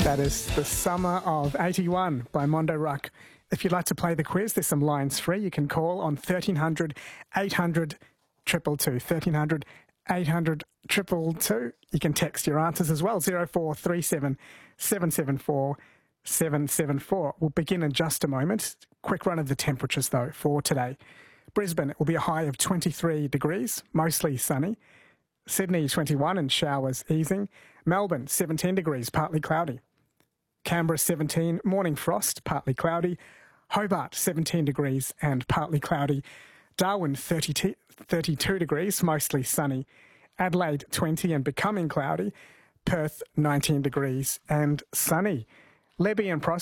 That is The Summer of 81 by Mondo Ruck. If you'd like to play the quiz, there's some lines free. You can call on 1300 800 222. 1300 800 222. You can text your answers as well, 0437 774 774. We'll begin in just a moment. Quick run of the temperatures, though, for today. Brisbane, it will be a high of 23 degrees, mostly sunny. Sydney, 21 and showers easing. Melbourne, 17 degrees, partly cloudy. Canberra, 17, morning frost, partly cloudy. Hobart, 17 degrees and partly cloudy. Darwin, 32 degrees, mostly sunny. Adelaide, 20 and becoming cloudy. Perth, 19 degrees and sunny. Lebby and Prosser.